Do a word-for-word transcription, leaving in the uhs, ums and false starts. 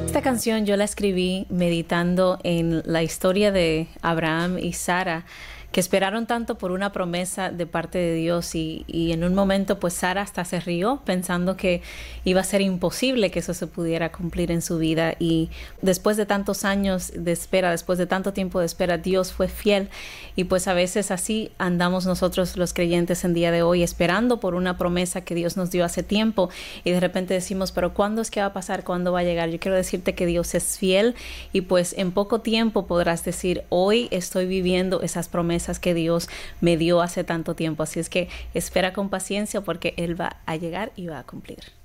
Esta canción yo la escribí meditando en la historia de Abraham y Sara, que esperaron tanto por una promesa de parte de Dios y, y en un momento pues Sara hasta se rió pensando que iba a ser imposible que eso se pudiera cumplir en su vida, y después de tantos años de espera, después de tanto tiempo de espera, Dios fue fiel. Y pues a veces así andamos nosotros los creyentes en día de hoy, esperando por una promesa que Dios nos dio hace tiempo, y de repente decimos, pero ¿cuándo es que va a pasar? ¿Cuándo va a llegar? Yo quiero decirte que Dios es fiel, y pues en poco tiempo podrás decir, hoy estoy viviendo esas promesas que Dios me dio hace tanto tiempo. Así es que espera con paciencia, porque Él va a llegar y va a cumplir.